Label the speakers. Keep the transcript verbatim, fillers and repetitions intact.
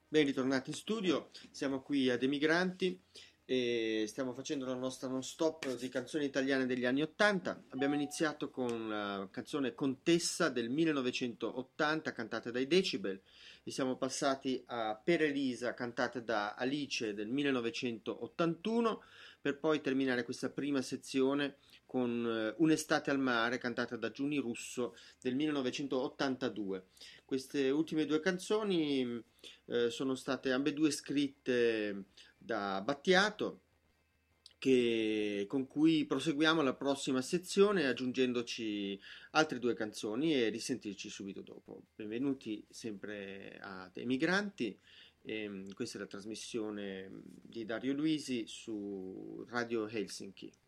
Speaker 1: Ben ritornati in studio, siamo qui ad Emigranti e stiamo facendo la nostra non stop di canzoni italiane degli anni ottanta. Abbiamo iniziato con la canzone Contessa del millenovecentottanta cantata dai Decibel e siamo passati a Per Elisa cantata da Alice del millenovecentottantuno per poi terminare questa prima sezione con eh, Un'estate al mare cantata da Giuni Russo del millenovecentottantadue. Queste ultime due canzoni eh, sono state ambedue scritte da Battiato, che- con cui proseguiamo la prossima sezione aggiungendoci altre due canzoni e risentirci subito dopo. Benvenuti sempre a Dei Migranti. Ehm, questa è la trasmissione di Dario Luisi su Radio Helsinki.